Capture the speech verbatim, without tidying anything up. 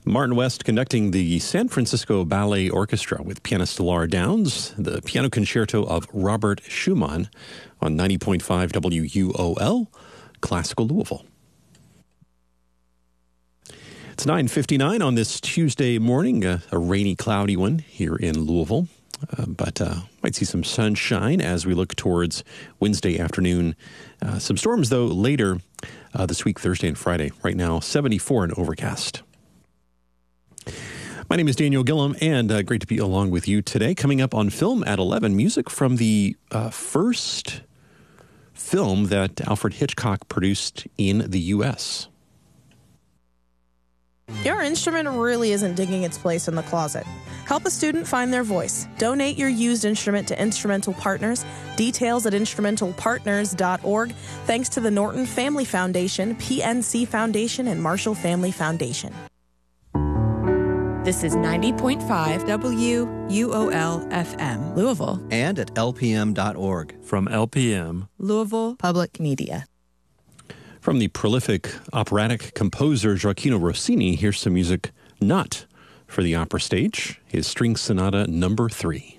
Martin West conducting the San Francisco Ballet Orchestra with pianist Laura Downs, the piano concerto of Robert Schumann on ninety point five W U O L, Classical Louisville. It's nine fifty-nine on this Tuesday morning, uh, a rainy, cloudy one here in Louisville. Uh, but uh, might see some sunshine as we look towards Wednesday afternoon. Uh, some storms, though, later uh, this week, Thursday and Friday. Right now, seventy-four and overcast. My name is Daniel Gillum, and uh, great to be along with you today. Coming up on Film at eleven, music from the uh, first film that Alfred Hitchcock produced in the U S Your instrument really isn't digging its place in the closet. Help a student find their voice. Donate your used instrument to Instrumental Partners. Details at instrumental partners dot org. Thanks to the Norton Family Foundation, P N C Foundation, and Marshall Family Foundation. This is ninety point five W U O L F M, Louisville. And at L P M dot org. From L P M, Louisville Public Media. From the prolific operatic composer Gioacchino Rossini, here's some music not for the opera stage, his String Sonata number three.